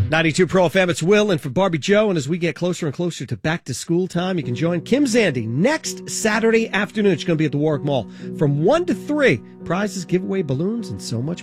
92 Pro FM, it's Will, and for Barbie Joe, and as we get closer and closer to back to school time, you can join Kim Zandi next Saturday afternoon. She's going to be at the Warwick Mall from 1 to 3. Prizes, giveaway, balloons, and so much